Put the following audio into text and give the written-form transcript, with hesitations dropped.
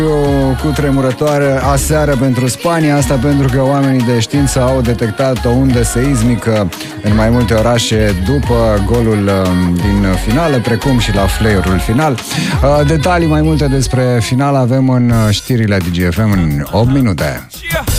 Cu tremurătoare aseară pentru Spania, asta pentru că oamenii de știință au detectat o undă seismică în mai multe orașe după golul din finală, precum și la flare-ul final. Detalii mai multe despre final avem în știrile DGFM în 8 minute.